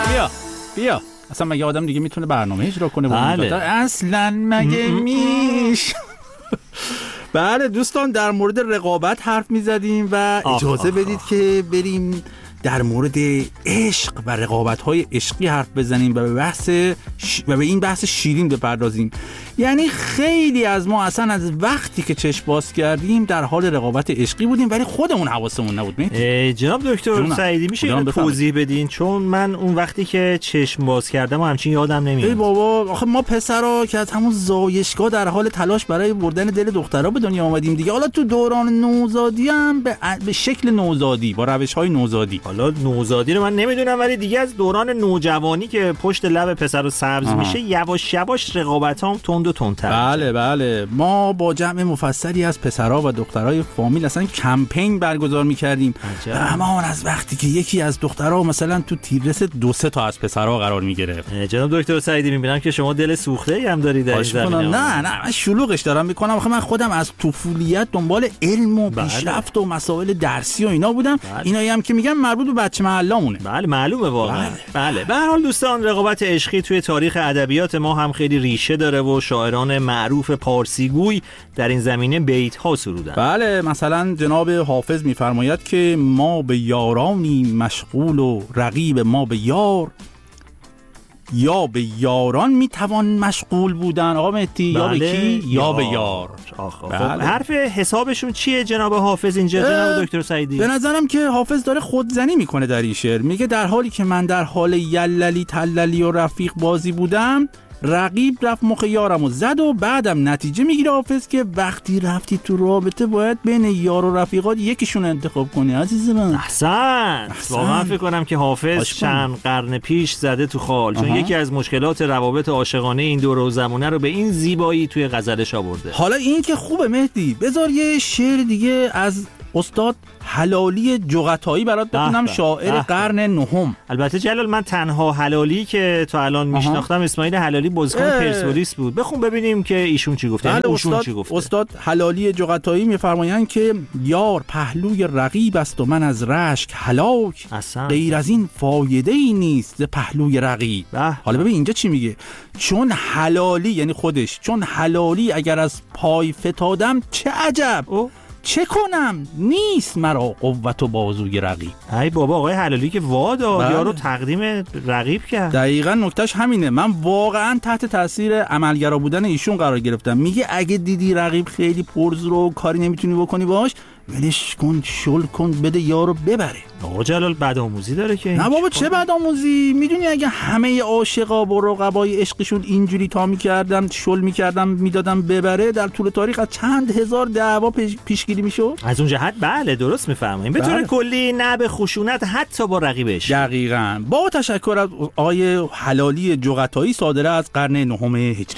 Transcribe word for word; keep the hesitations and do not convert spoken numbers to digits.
بیا بیا اصلا مگه آدم دیگه میتونه برنامه اجرا کنه؟ بله. اصلا مگه میش بله دوستان، در مورد رقابت حرف میزدیم و اجازه بدید که بریم در مورد عشق و رقابت‌های عشقی حرف بزنیم و به بحث ش... و به این بحث شیرین بپردازیم. یعنی خیلی از ما اصلا از وقتی که چشم باز کردیم در حال رقابت عشقی بودیم ولی خودمون حواسمون نبود. جناب دکتر سعیدی میشه اینو توضیح بدین؟ چون من اون وقتی که چشم باز کردم همچین یادم نمیاد. ای بابا آخه ما پسرا که از همون زایشگاه در حال تلاش برای بردن دل دخترها به دنیا آمدیم دیگه. حالا تو دوران نوزادی هم به, به شکل نوزادی با روش‌های نوزادی. حالا نوزادی رو من نمیدونم ولی دیگه از دوران نوجوانی که پشت لب پسر رو سبز آها. میشه یواش یواش رقابتام تند و تندتر. بله بله ما با جمع مفصلی از پسرها و دخترای فامیل اصلا کمپین برگزار می‌کردیم. همان از وقتی که یکی از دخترها مثلا تو تیررس دو سه تا از پسرها قرار می‌گرفت. جناب دکتر سعیدی می‌بینم که شما دل سوخته‌ای هم دارید در این زمینه. نه نه من شلوغش دارم می‌کنم. آخه من خودم از طفولیت دنبال علم و پیشرفت و مسائل درسی و اینا بودم. بله. اینایی هم که میگم مربوط به بچه محلامونه. بله معلومه واقعا. بله. بله به هر حال دوستان رقابت عشقی توی تاریخ ادبیات ما هم خیلی ریشه داره و شاعران معروف پارسیگوی در این زمینه بیت‌ها سرودن. بله مثلا جناب حافظ می‌فرماید که ما به یارانی مشغول و رقیب ما به یار، یا به یاران میتوان مشغول بودن. آقا مهدی بله. یا به کی؟ یا, یا به یار. بله. خب حرف حسابشون چیه جناب حافظ اینجا جناب دکتر سعیدی؟ به نظرم که حافظ داره خودزنی میکنه در این شعر. میگه در حالی که من در حال یللی تللی و رفیق بازی بودم، رقیب رفت مخ یارم و زد و بعدم نتیجه میگیره حافظ که وقتی رفتی تو رابطه باید بین یار و رفیقات یکیشون انتخاب کنی عزیز من. احسن. واقعا فکر کنم که حافظ چند قرن پیش زده تو خال، چون یکی از مشکلات روابط عاشقانه این دور و زمونه رو به این زیبایی توی غزلش آورده. حالا این که خوبه مهدی، بذار یه شعر دیگه از استاد حلالی جغتایی برات بخونم، شاعر قرن نهم. البته جلال من تنها حلالی که تا الان میشناختم اسماعیل حلالی بازیکن پرسپولیس بود. بخون ببینیم که ایشون چی گفته. یعنی اوشون چی گفته. استاد حلالی جغتایی میفرمایند که یار پهلوی رقیب است و من از رشک هلاک، غیر از این فایده ای نیست ز پهلوی رقیب. حالا ببین اینجا چی میگه؟ چون حلالی یعنی خودش، چون حلالی اگر از پای فتادم چه عجب، او؟ چه کنم نیست مرا قوت و بازوی رقیب. ای بابا آقای حلالی که واداد یارو تقدیم رقیب کرد. دقیقاً نکتهش همینه. من واقعاً تحت تاثیر عملگرا بودن ایشون قرار گرفتم. میگه اگه دیدی رقیب خیلی پرزور و کاری نمیتونی بکنی باش، ولش کن، شل کن، بده یارو ببره. آقا جلال بدآموزی داره که. نه بابا چه بدآموزی؟ میدونی اگه همه عاشقا با رقبای عشقشون اینجوری تا میکردن، شل میکردن، میدادن ببره، در طول تاریخ از چند هزار دعوا پیش پیشگیری میشد. از اون جهت بله درست میفهمیم. به طور کلی نه به خشونت حتی با رقیبش. دقیقاً. با تشکر از آقای حلالی جغتایی صادره از قرن نهم هجری.